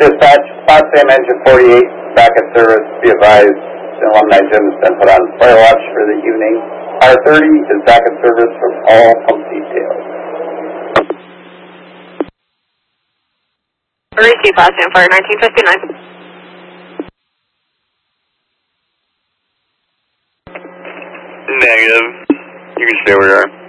Dispatch, Class Sam Engine 48, back in service. Be advised, the alumni gym has been put on fire watch for the evening. Fire 30 is back in service from all pump details. Receive Class Sam Fire 1959. Negative. You can stay where you are.